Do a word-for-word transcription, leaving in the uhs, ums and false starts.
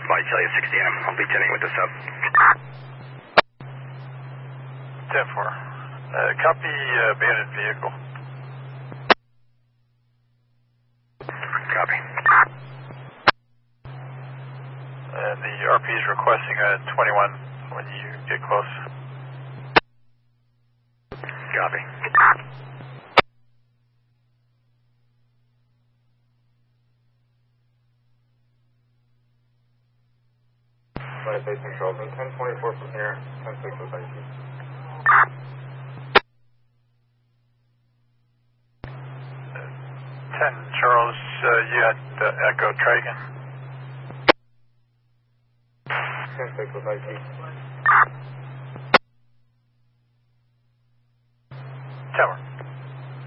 Flight Charlie sixty, and I'll be tuning with the sub. ten four. Uh, copy uh, abandoned vehicle. Copy. And the R P is requesting a twenty-one when you get close. Copy. Flight base control, ten twenty-four from here, ten six with I T. ten Charles, uh, you had uh, Echo Tragan. ten six with I T. Tower.